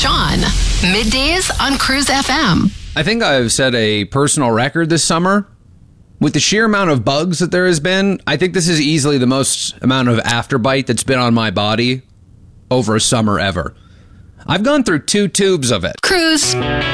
Sean. Middays on Cruise FM. I think I've set a personal record this summer. With the sheer amount of bugs that there has been, I think this is easily the most amount of afterbite that's been on my body over a summer ever. I've gone through 2 tubes of it. Cruise.